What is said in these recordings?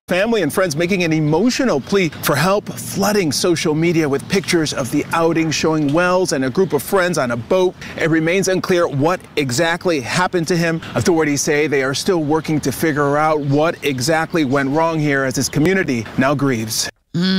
Family and friends making an emotional plea for help, flooding social media with pictures of the outing showing Wells and a group of friends on a boat. It remains unclear what exactly happened to him. Authorities say they are still working to figure out what exactly went wrong here as his community now grieves.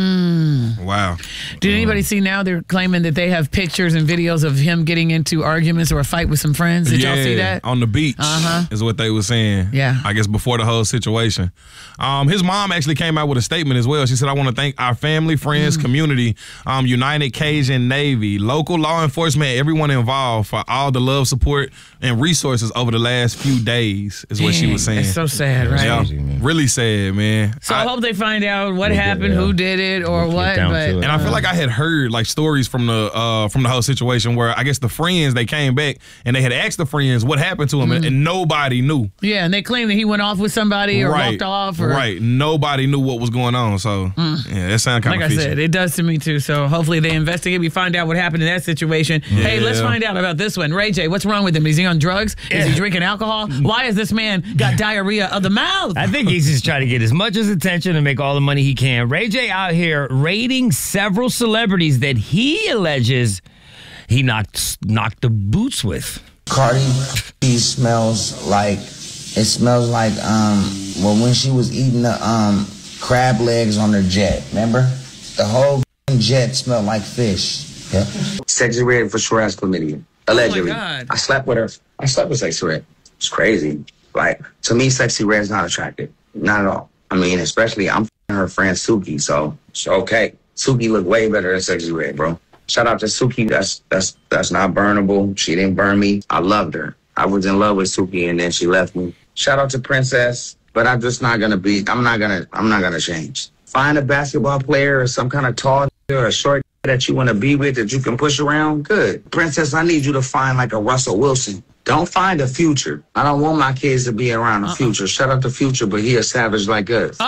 Wow. Did anybody see now they're claiming that they have pictures and videos of him getting into arguments or a fight with some friends? Did y'all see that? On the beach is what they were saying. Yeah. I guess before the whole situation. His mom actually came out with a statement as well. She said, I want to thank our family, friends, community, United Cajun Navy, local law enforcement, everyone involved for all the love, support, and resources over the last few days is what she was saying. It's so sad, right? Yeah, really sad, man. So I hope they find out what happened, who did it, or what. But and I feel like I had heard like stories from the whole situation where I guess the friends, they came back and they had asked the friends what happened to him and nobody knew. Yeah, and they claimed that he went off with somebody or walked off. Or, Right. Nobody knew what was going on. So yeah, that sounds kind of like fishy. I said, it does to me too. So hopefully they investigate. We find out what happened in that situation. Yeah. Hey, let's find out about this one. Ray J, what's wrong with him? Is he on drugs? Is he drinking alcohol? Why has this man got diarrhea of the mouth? I think he's just trying to get as much as attention and make all the money he can. Ray J out here raiding several celebrities that he alleges he knocked the boots with. Cardi B smells like, it smells like well, when she was eating the crab legs on her jet, remember? The whole jet smelled like fish. Yeah. Sexy Red for sure has chlamydia. Allegedly. Oh my God. I slept with her. I slept with Sexy Red. It's crazy. Like, to me, Sexy Red is not attractive. Not at all. I mean, especially I'm her friend Suki, so it's okay. Suki look way better than Sexy Red, bro. Shout out to Suki. That's not burnable. She didn't burn me. I loved her. I was in love with Suki and then she left me. Shout out to Princess, but I'm just not gonna be. I'm not gonna change. Find a basketball player or some kind of tall or a short that you want to be with that you can push around. Good, Princess. I need you to find like a Russell Wilson. Don't find a Future. I don't want my kids to be around a Future. Shout out to Future, but he a savage like us.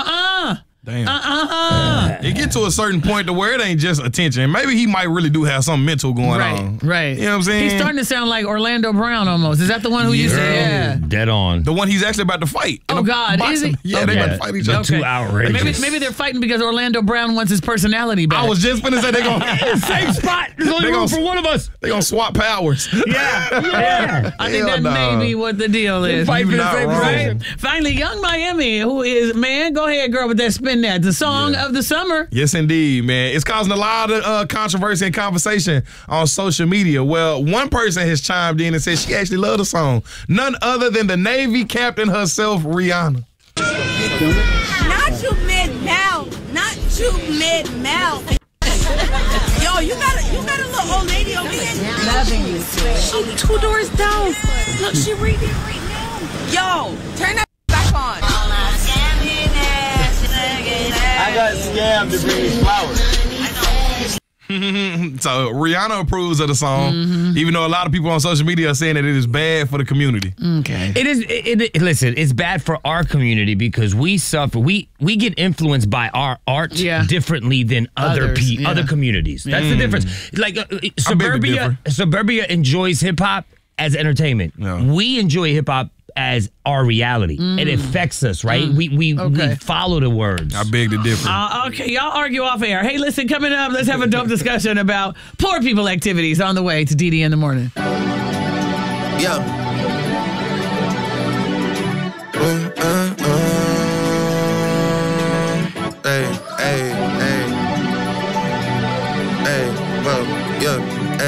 Damn. It get to a certain point to where it ain't just attention. Maybe he might really do have something mental going on. Right. You know what I'm saying? He's starting to sound like Orlando Brown almost. Is that the one who you said? Yeah. Dead on. The one he's actually about to fight. Oh, God. Is he? Yeah, they about to fight each other. Too outrageous. Maybe they're fighting because Orlando Brown wants his personality back. I was just finna say they're going to Same spot. There's only room for one of us. They're going to swap powers. Yeah. I think that may be what the deal is. Fight for the same Right? Finally, Young Miami, who is, man, go ahead, girl, with that spin that. The song of the summer. Yes, indeed, man. It's causing a lot of controversy and conversation on social media. Well, one person has chimed in and said she actually loved the song. None other than the Navy captain herself, Rihanna. Not you mid-mouth. Not you mid-mouth. Yo, you got a little old lady over here. Loving you. She 2 doors down. Look, she reading right now. Yo, turn that back on. I got scammed to bring me flowers. So Rihanna approves of the song, even though a lot of people on social media are saying that it is bad for the community. Okay. It is. Listen, it's bad for our community because we suffer. We get influenced by our art differently than other communities. That's the difference. Like suburbia enjoys hip hop as entertainment. Yeah. We enjoy hip hop as our reality. It affects us, right? We follow the words. I beg to differ. Okay, y'all argue off air. Hey, listen, coming up, let's have a dope discussion about poor people activities on the way to DD in the morning. Yeah. Hey, well, yeah.